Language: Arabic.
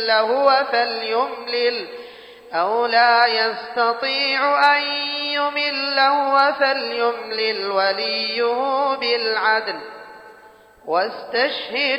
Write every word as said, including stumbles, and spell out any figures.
يمل هو فليملل أو لا يستطيع أن يمل هو فليملل وليه بالعدل واستشهد